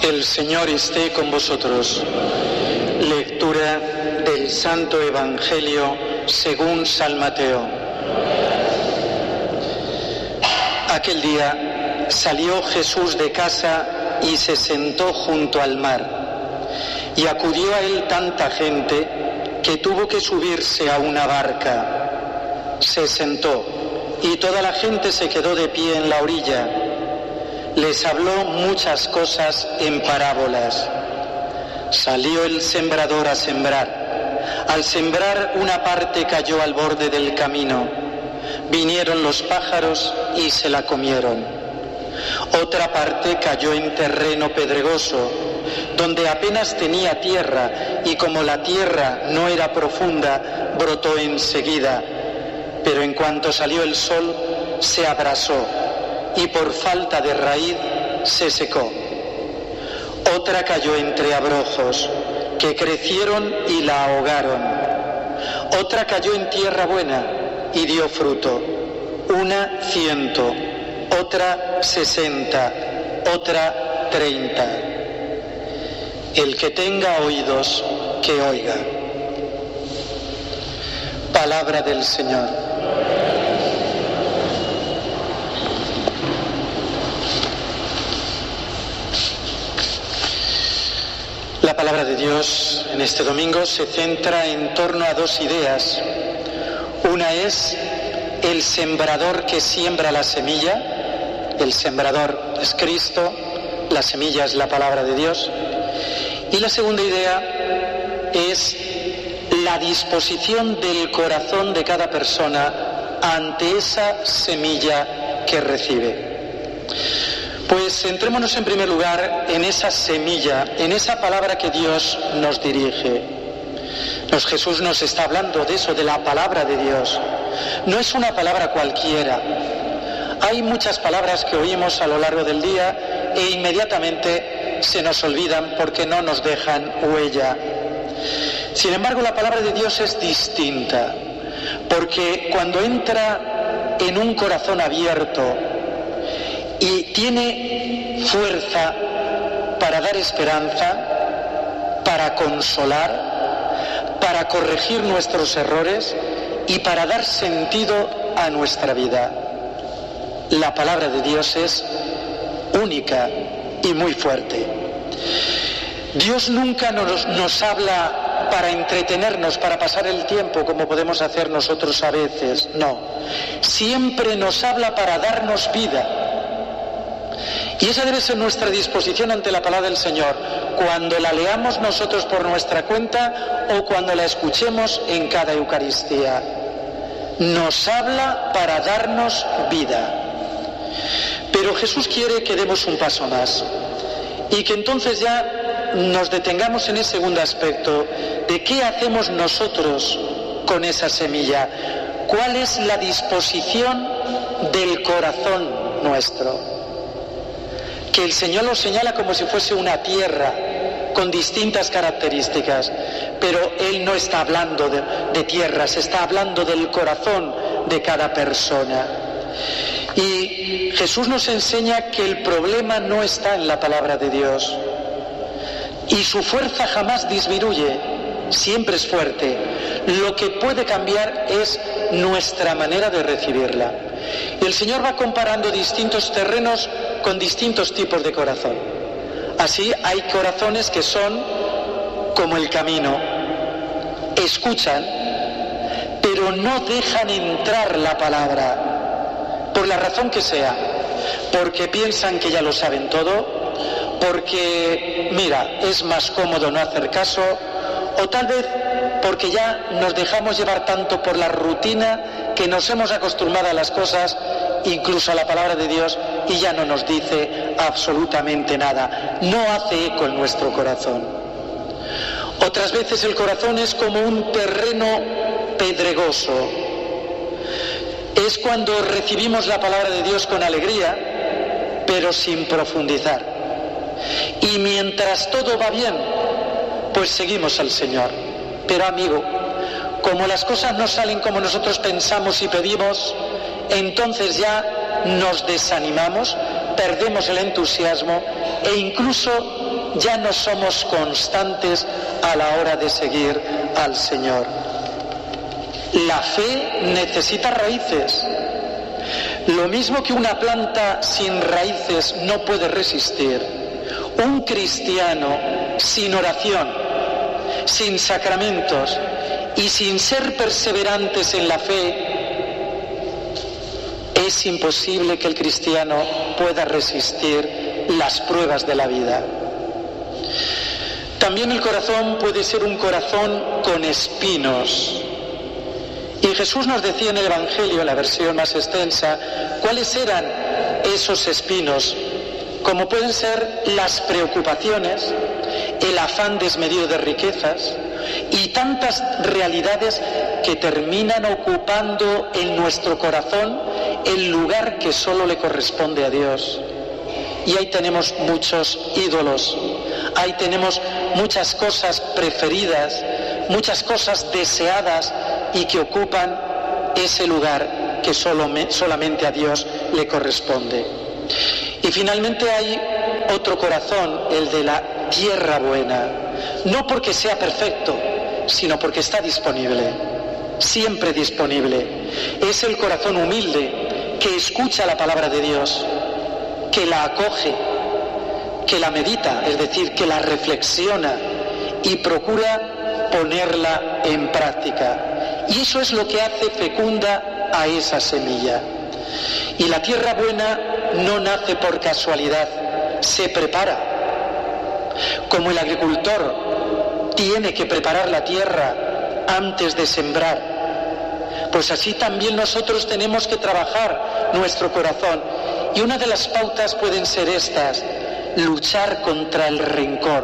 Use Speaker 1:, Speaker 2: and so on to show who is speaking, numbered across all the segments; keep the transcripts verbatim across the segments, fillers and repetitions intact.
Speaker 1: El Señor esté con vosotros. Lectura del Santo Evangelio según San Mateo. Aquel día salió Jesús de casa y se sentó junto al mar. Y acudió a él tanta gente que tuvo que subirse a una barca. Se sentó y toda la gente se quedó de pie en la orilla. Les habló muchas cosas en parábolas. Salió el sembrador a sembrar. Al sembrar, una parte cayó al borde del camino. Vinieron los pájaros y se la comieron. Otra parte cayó en terreno pedregoso, donde apenas tenía tierra, y como la tierra no era profunda, brotó enseguida. Pero en cuanto salió el sol, se abrasó, y por falta de raíz se secó. Otra cayó entre abrojos, que crecieron y la ahogaron. Otra cayó en tierra buena y dio fruto, una ciento, otra sesenta, otra treinta. El que tenga oídos, que oiga. Palabra del Señor. La palabra de Dios en este domingo se centra en torno a dos ideas. Una es el sembrador que siembra la semilla. El sembrador es Cristo, la semilla es la palabra de Dios. Y la segunda idea es la disposición del corazón de cada persona ante esa semilla que recibe. Pues centrémonos en primer lugar en esa semilla, en esa palabra que Dios nos dirige. Nos, Jesús nos está hablando de eso, de la palabra de Dios. No es una palabra cualquiera. Hay muchas palabras que oímos a lo largo del día e inmediatamente se nos olvidan porque no nos dejan huella. Sin embargo, la palabra de Dios es distinta, porque cuando entra en un corazón abierto y tiene fuerza para dar esperanza, para consolar, para corregir nuestros errores y para dar sentido a nuestra vida. La palabra de Dios es única y muy fuerte. Dios nunca nos, nos habla para entretenernos, para pasar el tiempo como podemos hacer nosotros a veces. No, siempre nos habla para darnos vida. Y esa debe ser nuestra disposición ante la palabra del Señor, cuando la leamos nosotros por nuestra cuenta o cuando la escuchemos en cada Eucaristía. Nos habla para darnos vida. Pero Jesús quiere que demos un paso más y que entonces ya nos detengamos en ese segundo aspecto de qué hacemos nosotros con esa semilla. ¿Cuál es la disposición del corazón nuestro? Que el Señor lo señala como si fuese una tierra con distintas características, pero Él no está hablando de, de tierras, está hablando del corazón de cada persona. Y Jesús nos enseña que el problema no está en la palabra de Dios y su fuerza jamás disminuye, siempre es fuerte. Lo que puede cambiar es nuestra manera de recibirla. Y el Señor va comparando distintos terrenos con distintos tipos de corazón. Así hay corazones que son como el camino, escuchan, pero no dejan entrar la palabra, por la razón que sea, porque piensan que ya lo saben todo, porque, mira, es más cómodo no hacer caso, o tal vez porque ya nos dejamos llevar tanto por la rutina que nos hemos acostumbrado a las cosas, incluso a la palabra de Dios, y ya no nos dice absolutamente nada, no hace eco en nuestro corazón. Otras veces el corazón es como un terreno pedregoso. Es cuando recibimos la palabra de Dios con alegría, pero sin profundizar. Y mientras todo va bien, pues seguimos al Señor. Pero amigo, como las cosas no salen como nosotros pensamos y pedimos, entonces ya nos desanimamos, perdemos el entusiasmo e incluso ya no somos constantes a la hora de seguir al Señor. La fe necesita raíces. Lo mismo que una planta sin raíces no puede resistir, un cristiano sin oración, sin sacramentos y sin ser perseverantes en la fe, es imposible que el cristiano pueda resistir las pruebas de la vida. También el corazón puede ser un corazón con espinos. Y Jesús nos decía en el Evangelio, en la versión más extensa, cuáles eran esos espinos, como pueden ser las preocupaciones, el afán desmedido de riquezas y tantas realidades que terminan ocupando en nuestro corazón el lugar que solo le corresponde a Dios. Y ahí tenemos muchos ídolos, ahí tenemos muchas cosas preferidas, muchas cosas deseadas y que ocupan ese lugar que solo me, solamente a Dios le corresponde. Y finalmente hay otro corazón, el de la tierra buena, no porque sea perfecto, sino porque está disponible, siempre disponible. Es el corazón humilde que escucha la palabra de Dios, que la acoge, que la medita, es decir, que la reflexiona y procura ponerla en práctica. Y eso es lo que hace fecunda a esa semilla. Y la tierra buena no nace por casualidad, se prepara. Como el agricultor tiene que preparar la tierra antes de sembrar, pues así también nosotros tenemos que trabajar nuestro corazón. Y una de las pautas pueden ser estas: luchar contra el rencor,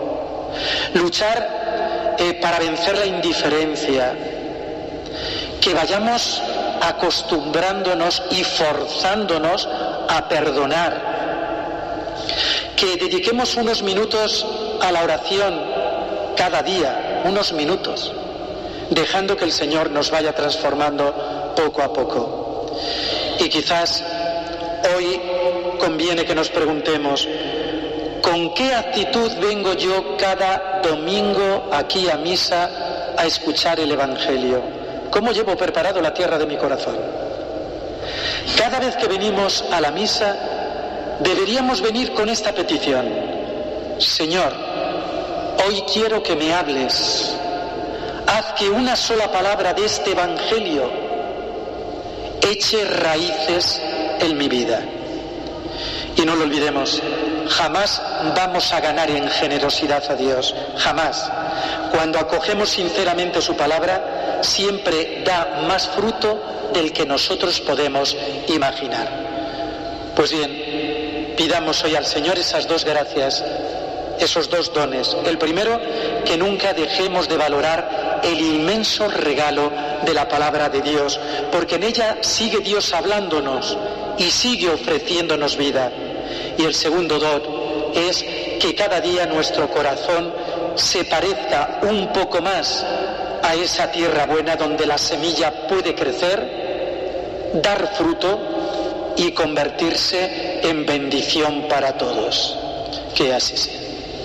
Speaker 1: luchar eh, para vencer la indiferencia, que vayamos acostumbrándonos y forzándonos a perdonar, que dediquemos unos minutos a la oración cada día, unos minutos, dejando que el Señor nos vaya transformando poco a poco. Y quizás hoy conviene que nos preguntemos: ¿con qué actitud vengo yo cada domingo aquí a misa a escuchar el Evangelio? ¿Cómo llevo preparado la tierra de mi corazón? Cada vez que venimos a la misa, deberíamos venir con esta petición: Señor, hoy quiero que me hables. Haz que una sola palabra de este Evangelio eche raíces en mi vida. Y no lo olvidemos, jamás vamos a ganar en generosidad a Dios, jamás. Cuando acogemos sinceramente su palabra, siempre da más fruto del que nosotros podemos imaginar. Pues bien, pidamos hoy al Señor esas dos gracias, esos dos dones. El primero, que nunca dejemos de valorar el inmenso regalo de la palabra de Dios, porque en ella sigue Dios hablándonos y sigue ofreciéndonos vida. Y el segundo don es que cada día nuestro corazón se parezca un poco más a esa tierra buena donde la semilla puede crecer, dar fruto y convertirse en bendición para todos. Que así sea.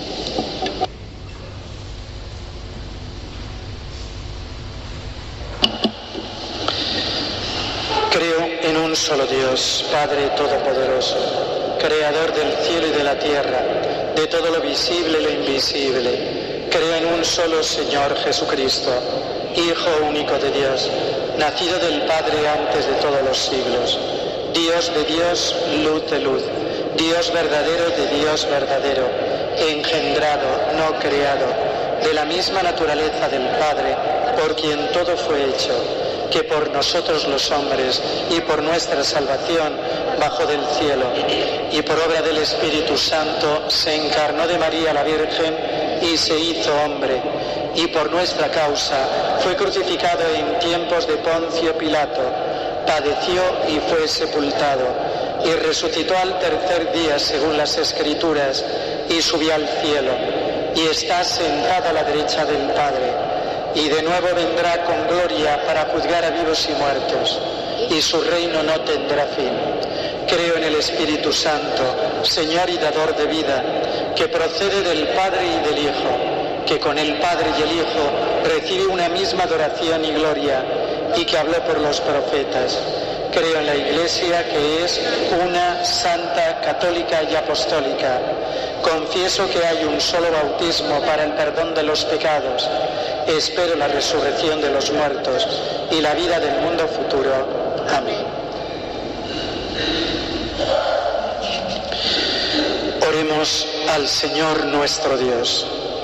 Speaker 1: Creo en un solo Dios, Padre Todopoderoso, Creador del cielo y de la tierra, de todo lo visible y lo invisible. Creo en un solo Señor Jesucristo, Hijo único de Dios, nacido del Padre antes de todos los siglos, Dios de Dios, luz de luz, Dios verdadero de Dios verdadero, engendrado, no creado, de la misma naturaleza del Padre, por quien todo fue hecho, que por nosotros los hombres y por nuestra salvación bajó del cielo, y por obra del Espíritu Santo se encarnó de María la Virgen y se hizo hombre, y por nuestra causa fue crucificado en tiempos de Poncio Pilato, padeció y fue sepultado, y resucitó al tercer día según las Escrituras, y subió al cielo, y está sentado a la derecha del Padre, y de nuevo vendrá con gloria para juzgar a vivos y muertos, y su reino no tendrá fin. Creo en el Espíritu Santo, Señor y dador de vida, que procede del Padre y del Hijo, que con el Padre y el Hijo recibe una misma adoración y gloria, y que habló por los profetas. Creo en la Iglesia, que es una, santa, católica y apostólica. Confieso que hay un solo bautismo para el perdón de los pecados. Espero la resurrección de los muertos y la vida del mundo futuro. Amén. Oremos al Señor nuestro Dios.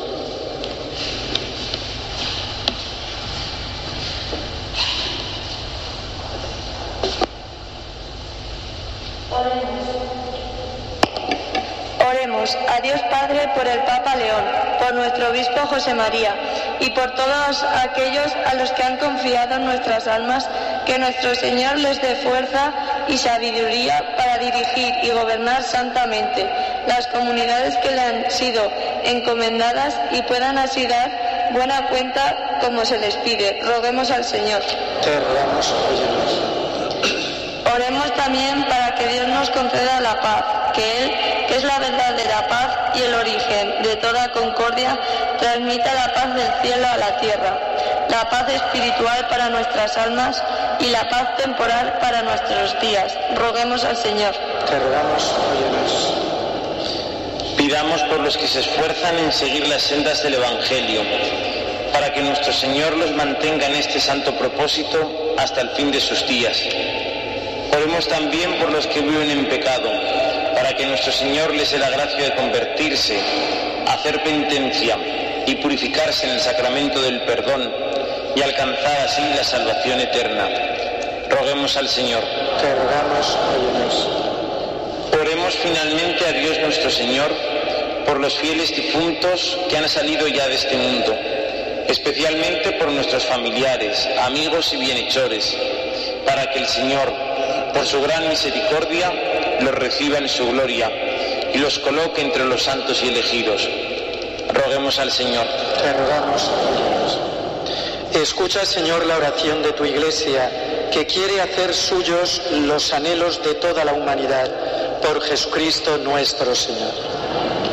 Speaker 2: Oremos a Dios Padre por el Papa León, por nuestro obispo José María y por todos aquellos a los que han confiado nuestras almas, que nuestro Señor les dé fuerza y sabiduría para dirigir y gobernar santamente las comunidades que le han sido encomendadas y puedan así dar buena cuenta como se les pide. Roguemos al Señor.
Speaker 1: Te rogamos, óyenos.
Speaker 2: Oremos también para que Dios nos conceda la paz, que Él, que es la verdad de la paz y el origen de toda concordia, transmita la paz del cielo a la tierra, la paz espiritual para nuestras almas y la paz temporal para nuestros días. Roguemos al Señor.
Speaker 1: Te rogamos, óyenos.
Speaker 3: Pidamos por los que se esfuerzan en seguir las sendas del Evangelio, para que nuestro Señor los mantenga en este santo propósito hasta el fin de sus días. Oremos también por los que viven en pecado, para que nuestro Señor les dé la gracia de convertirse, hacer penitencia y purificarse en el sacramento del perdón y alcanzar así la salvación eterna. Roguemos al Señor.
Speaker 1: Te rogamos, óyenos.
Speaker 3: Oremos finalmente a Dios nuestro Señor por los fieles difuntos que han salido ya de este mundo, especialmente por nuestros familiares, amigos y bienhechores, para que el Señor, por su gran misericordia, los reciba en su gloria y los coloque entre los santos y elegidos. Roguemos al Señor.
Speaker 1: Te rogamos, óyenos. Escucha, Señor, la oración de tu Iglesia, que quiere hacer suyos los anhelos de toda la humanidad, por Jesucristo nuestro Señor.